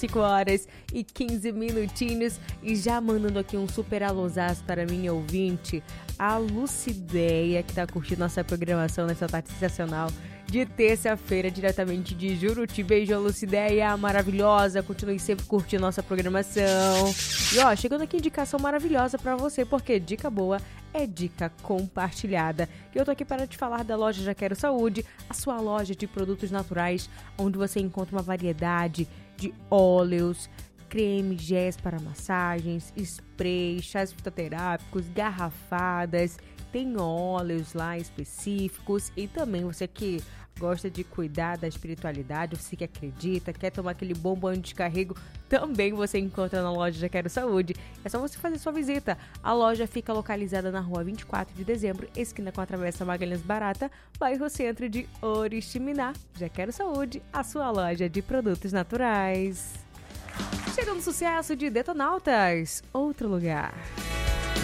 5 horas e 15 minutinhos. E já mandando aqui um super alôzaço para minha ouvinte, a Lucideia, que tá curtindo nossa programação nessa tarde sensacional de terça-feira, diretamente de Juruti. Beijo, Lucideia, maravilhosa. Continue sempre curtindo nossa programação. E ó, chegando aqui indicação maravilhosa pra você, porque dica boa é dica compartilhada. E eu tô aqui para te falar da loja Já Quero Saúde, a sua loja de produtos naturais, onde você encontra uma variedade de óleos, creme, géis para massagens, sprays, chás fitoterápicos, garrafadas. Tem óleos lá específicos e também você que gosta de cuidar da espiritualidade, você que acredita, quer tomar aquele bom banho de descarrego, também você encontra na loja Já Quero Saúde. É só você fazer sua visita. A loja fica localizada na rua 24 de dezembro, esquina com a Travessa Magalhães Barata, bairro Centro de Oriximiná. Já Quero Saúde, a sua loja de produtos naturais. Chega no sucesso de Detonautas, outro lugar.